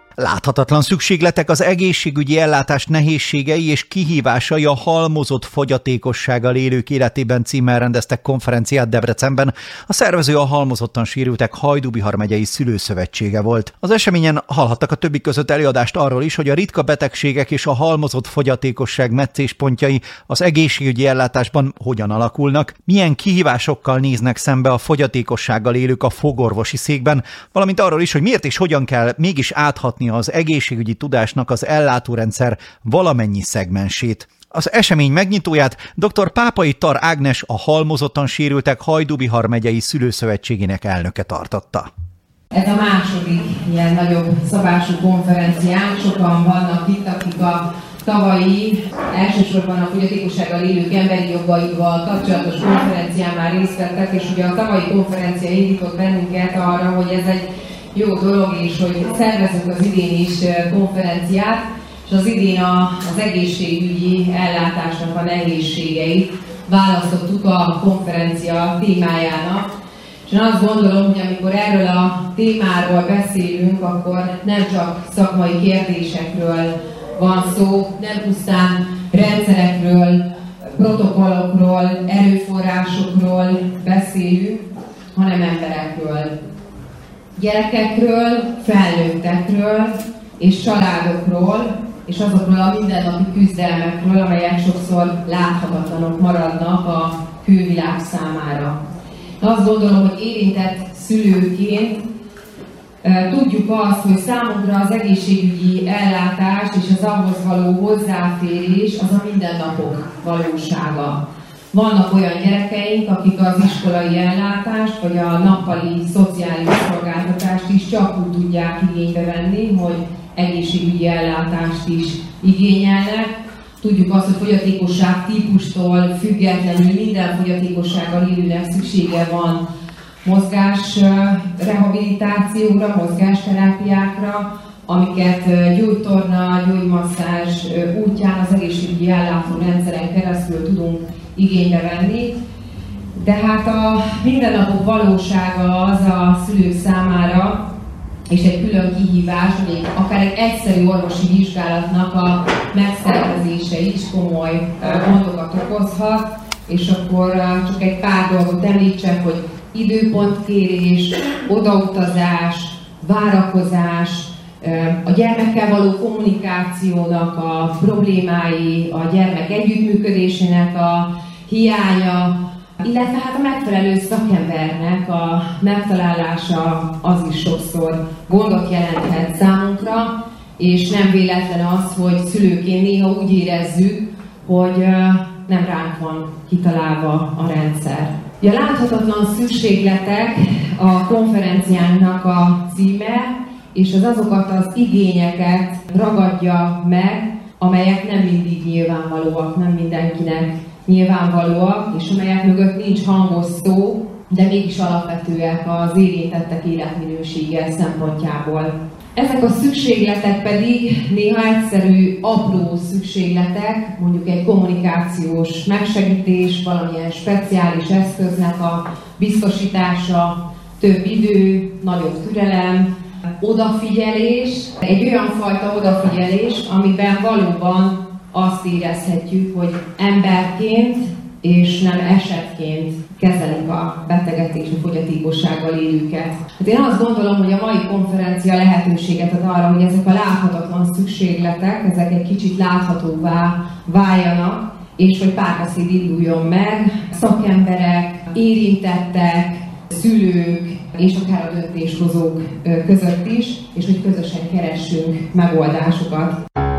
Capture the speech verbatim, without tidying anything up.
Láthatatlan szükségletek, az egészségügyi ellátás nehézségei és kihívásai a halmozott fogyatékossággal élők életében címmel rendeztek konferenciát Debrecenben. A szervező a Halmozottan Sérültek Hajdú-Bihar megyei szülőszövetsége volt. Az eseményen hallhattak a többi között előadást arról is, hogy a ritka betegségek és a halmozott fogyatékosság meccéspontjai az egészségügyi ellátásban hogyan alakulnak, milyen kihívásokkal néznek szembe a fogyatékossággal élők a fogorvosi székben, valamint arról is, hogy miért és hogyan kell mégis áthatni az egészségügyi tudásnak az ellátórendszer valamennyi szegmensét. Az esemény megnyitóját dr. Pápai Tar Ágnes, a Halmozottan Sérültek Hajdú-Bihar megyei szülőszövetségének elnöke tartotta. Ez a második ilyen nagyobb szabású konferencián. Sokan vannak itt, akik a tavalyi, elsősorban a fogyatékossággal élők emberi jogaival kapcsolatos konferencián már részt vettek, és ugye a tavalyi konferencia indított bennünket arra, hogy ez egy jó dolog, és hogy szervezünk az idén is konferenciát, és az idén az egészségügyi ellátásnak a nehézségeit választottuk a konferencia témájának. És én azt gondolom, hogy amikor erről a témáról beszélünk, akkor nem csak szakmai kérdésekről van szó, nem pusztán rendszerekről, protokollokról, erőforrásokról beszélünk, hanem emberekről. Gyerekekről, felnőttekről és családokról, és azokról a mindennapi küzdelmekről, amelyek sokszor láthatatlanok maradnak a külvilág számára. Azt gondolom, hogy érintett szülőként tudjuk azt, hogy számunkra az egészségügyi ellátás és az ahhoz való hozzáférés az a mindennapok valósága. Vannak olyan gyerekeink, akik az iskolai ellátást vagy a nappali szociális szolgáltatást is csak úgy tudják igénybe venni, hogy egészségügyi ellátást is igényelnek. Tudjuk azt, hogy fogyatékosság típustól függetlenül minden fogyatékossággal élőnek szüksége van mozgás rehabilitációra, mozgásterápiákra, amiket gyógytorna, gyógymasszázs útján az egészségügyi ellátórendszeren keresztül tudunk igénybe venni. De hát a mindennapok valósága az a szülők számára, és egy külön kihívás, hogy akár egy egyszerű orvosi vizsgálatnak a megszervezése is komoly gondokat okozhat, és akkor csak egy pár dolgot említsek, hogy időpontkérés, odautazás, várakozás, a gyermekkel való kommunikációnak a problémái, a gyermek együttműködésének a hiánya, illetve hát a megfelelő szakembernek a megtalálása az is sokszor gondot jelenthet számunkra, és nem véletlen az, hogy szülőként néha úgy érezzük, hogy nem ránk van kitalálva a rendszer. A láthatatlan szükségletek a konferenciánknak a címe, és az azokat az igényeket ragadja meg, amelyek nem mindig nyilvánvalóak, nem mindenkinek nyilvánvalóak, és amelyek mögött nincs hangos szó, de mégis alapvetőek az érintettek életminősége szempontjából. Ezek a szükségletek pedig néha egyszerű, apró szükségletek, mondjuk egy kommunikációs megsegítés, valamilyen speciális eszköznek a biztosítása, több idő, nagyobb türelem, odafigyelés, egy olyan fajta odafigyelés, amiben valóban azt érezhetjük, hogy emberként és nem esetként kezelik a beteget és a fogyatékossággal élőket. Hát én azt gondolom, hogy a mai konferencia lehetőséget ad arra, hogy ezek a láthatatlan szükségletek, ezek egy kicsit láthatóvá váljanak, és hogy párbeszéd induljon meg, szakemberek, érintettek, szülők, és akár a döntéshozók között is, és hogy közösen keressünk megoldásokat.